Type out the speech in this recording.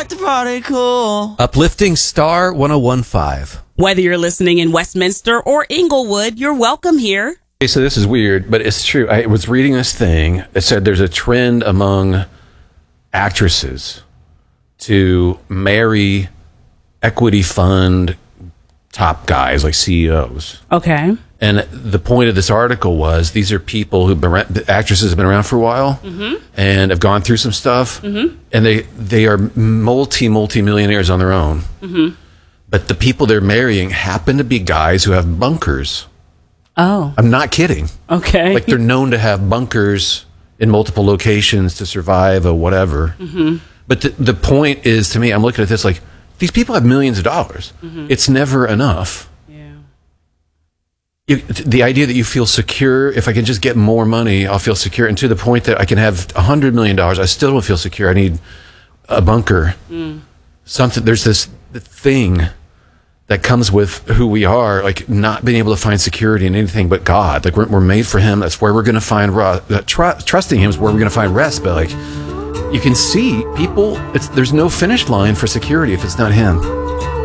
the party cool. Uplifting Star 1015. Whether you're listening in Westminster or Inglewood, you're welcome here. Okay, so this is weird, but it's true. I was reading this thing. It said there's a trend among actresses to marry equity fund top guys, like CEOs. Okay. And the point of this article was these are people the actresses have been around for a while and have gone through some stuff, and they are multi-millionaires on their own. But the people they're marrying happen to be guys who have bunkers. Oh. I'm not kidding. Okay. Like, they're known to have bunkers in multiple locations to survive or whatever. But the point is, to me, I'm looking at this like, these people have millions of dollars. It's never enough. The idea that you feel secure, if I can just get more money, I'll feel secure. And to the point that I can have $100 million, I still don't feel secure. I need a bunker. Something, there's this thing that comes with who we are, like not being able to find security in anything but God. Like we're made for Him. That's where we're going to find trusting Him is where we're going to find rest. But like, you can see people, there's no finish line for security if it's not Him.